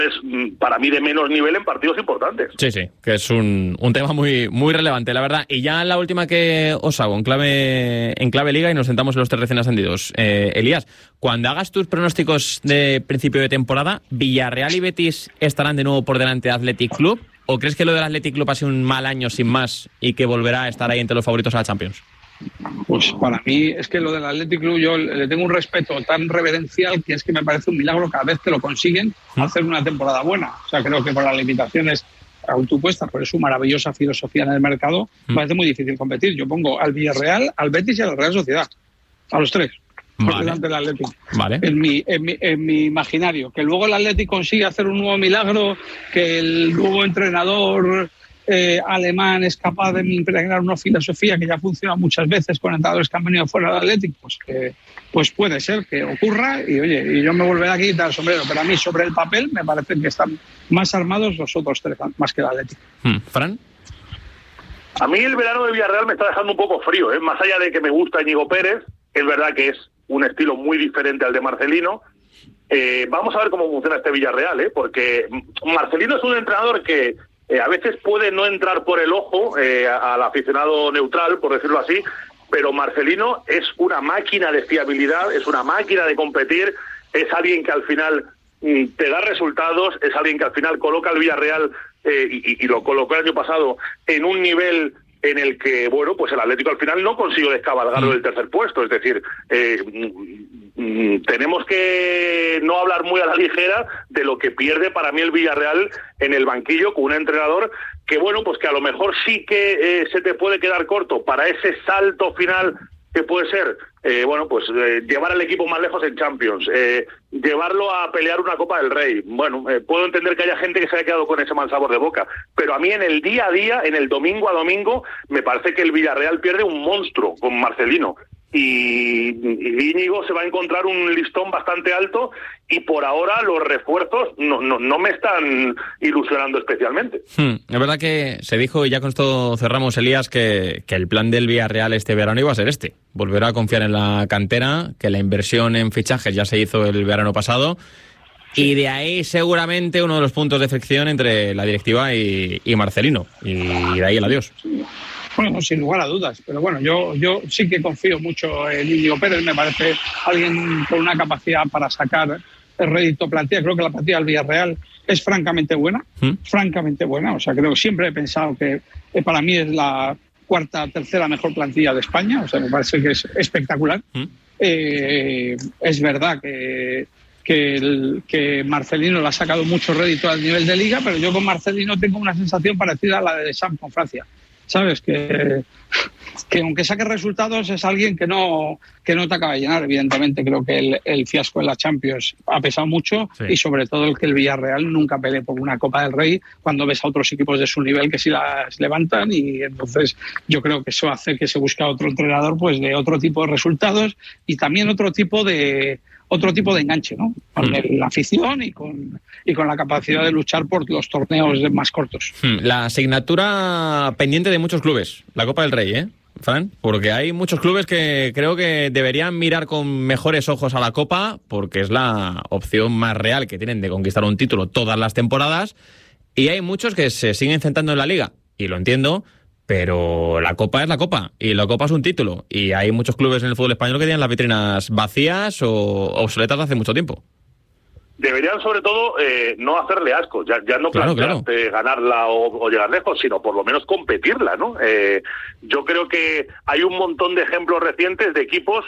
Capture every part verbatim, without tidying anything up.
es para mí de menos nivel en partidos importantes. Sí, sí, que es un, un tema muy muy relevante, la verdad. Y ya la última que os hago, en clave, en clave liga, y nos sentamos en los tres recién ascendidos. Eh, Elías, cuando hagas tus pronósticos de principio de temporada, ¿Villarreal y Betis estarán de nuevo por delante de Athletic Club? ¿O crees que lo del Athletic Club ha sido un mal año sin más y que volverá a estar ahí entre los favoritos a la Champions? Pues para mí es que lo del Athletic Club yo le tengo un respeto tan reverencial que es que me parece un milagro cada vez que lo consiguen hacer una temporada buena. O sea, creo que por las limitaciones autopuestas, por su maravillosa filosofía en el mercado, me parece muy difícil competir. Yo pongo al Villarreal, al Betis y a la Real Sociedad, a los tres, por Vale. delante del Athletic. Vale. En mi, en, mi, en mi imaginario. Que luego el Athletic consigue hacer un nuevo milagro, que el nuevo entrenador Eh, alemán es capaz de impregnar una filosofía que ya funciona muchas veces con entrenadores que han venido fuera del Athletic, pues que pues puede ser que ocurra y oye, y yo me volveré aquí y quitar el sombrero, pero a mí sobre el papel me parece que están más armados los otros tres más que el Athletic. Hmm. ¿Fran? A mí el verano de Villarreal me está dejando un poco frío, ¿eh? Más allá de que me gusta Íñigo Pérez, es verdad que es un estilo muy diferente al de Marcelino. Eh, vamos a ver cómo funciona este Villarreal, ¿eh? Porque Marcelino es un entrenador que Eh, a veces puede no entrar por el ojo eh, al aficionado neutral, por decirlo así, pero Marcelino es una máquina de fiabilidad, es una máquina de competir, es alguien que al final mm, te da resultados, es alguien que al final coloca al Villarreal, eh, y, y lo colocó el año pasado, en un nivel en el que, bueno, pues el Atlético al final no consiguió descabalgarlo mm. del tercer puesto, es decir, eh, mm, tenemos que no hablar muy a la ligera de lo que pierde para mí el Villarreal en el banquillo con un entrenador que, bueno, pues que a lo mejor sí que eh, se te puede quedar corto para ese salto final que puede ser, eh, bueno, pues eh, llevar al equipo más lejos en Champions, eh, llevarlo a pelear una Copa del Rey. Bueno, eh, puedo entender que haya gente que se haya quedado con ese mal sabor de boca, pero a mí en el día a día, en el domingo a domingo, me parece que el Villarreal pierde un monstruo con Marcelino. Y, y Íñigo se va a encontrar un listón bastante alto y por ahora los refuerzos no, no, no me están ilusionando especialmente. Hmm. Es verdad que se dijo, y ya con esto cerramos, Elías, que, que el plan del Villarreal este verano iba a ser este. Volver a confiar en la cantera, que la inversión en fichajes ya se hizo el verano pasado. Y de ahí seguramente uno de los puntos de fricción entre la directiva y, y Marcelino. Y de ahí el adiós. Bueno, sin lugar a dudas, pero bueno, yo yo sí que confío mucho en Íñigo Pérez, me parece alguien con una capacidad para sacar el rédito plantilla. Creo que la plantilla del Villarreal es francamente buena, ¿Mm? francamente buena, o sea, creo que siempre he pensado que eh, para mí es la cuarta, tercera mejor plantilla de España, o sea, me parece que es espectacular. ¿Mm? Eh, es verdad que Que, el, que Marcelino le ha sacado mucho rédito al nivel de liga, pero yo con Marcelino tengo una sensación parecida a la de Deschamps con Francia. ¿Sabes? Que, que aunque saque resultados es alguien que no que no te acaba de llenar. Evidentemente creo que el, el fiasco en la Champions ha pesado mucho, sí. Y sobre todo el que el Villarreal nunca pelee por una Copa del Rey cuando ves a otros equipos de su nivel que sí las levantan, y entonces yo creo que eso hace que se busque a otro entrenador pues de otro tipo de resultados y también otro tipo de otro tipo de enganche, ¿no? Con mm. la afición y con y con la capacidad de luchar por los torneos más cortos. La asignatura pendiente de muchos clubes, la Copa del Rey, ¿eh, Fran? Porque hay muchos clubes que creo que deberían mirar con mejores ojos a la Copa, porque es la opción más real que tienen de conquistar un título todas las temporadas, y hay muchos que se siguen centrando en la Liga, y lo entiendo, pero la Copa es la Copa, y la Copa es un título, y hay muchos clubes en el fútbol español que tienen las vitrinas vacías o obsoletas hace mucho tiempo. Deberían, sobre todo, eh, no hacerle asco, ya, ya no claro, plantearte claro. ganarla o, o llegar lejos, sino por lo menos competirla, ¿no? Eh, yo creo que hay un montón de ejemplos recientes de equipos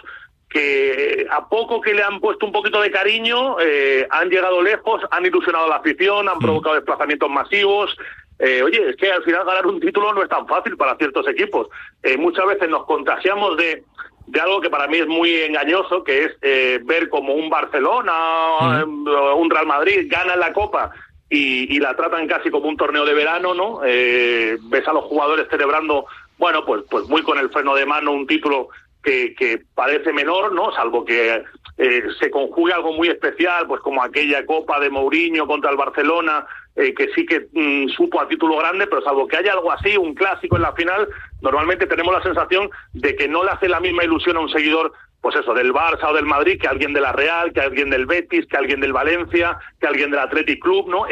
que a poco que le han puesto un poquito de cariño, eh, han llegado lejos, han ilusionado a la afición, han mm. provocado desplazamientos masivos. Eh, oye, es que al final ganar un título no es tan fácil para ciertos equipos. Eh, muchas veces nos contagiamos de, de algo que para mí es muy engañoso, que es eh, ver como un Barcelona, mm. un Real Madrid gana la Copa y, y la tratan casi como un torneo de verano, ¿no? Eh, ves a los jugadores celebrando, bueno, pues, pues muy con el freno de mano un título que, que parece menor, ¿no? Salvo que eh, se conjugue algo muy especial, pues como aquella Copa de Mourinho contra el Barcelona, Eh, que sí que mm, supo a título grande, pero salvo que haya algo así, un clásico en la final, normalmente tenemos la sensación de que no le hace la misma ilusión a un seguidor pues eso, del Barça o del Madrid, que alguien de la Real, que alguien del Betis, que alguien del Valencia, que alguien del Athletic Club, ¿no?